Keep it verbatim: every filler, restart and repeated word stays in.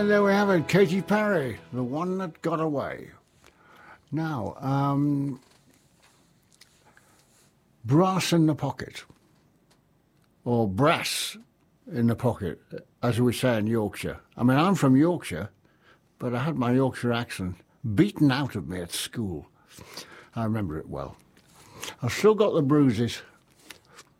Yeah, there we have it, Katy Perry, the one that got away. Now, um, brass in the pocket, or brass in the pocket, as we say in Yorkshire. I mean, I'm from Yorkshire, but I had my Yorkshire accent beaten out of me at school. I remember it well. I've still got the bruises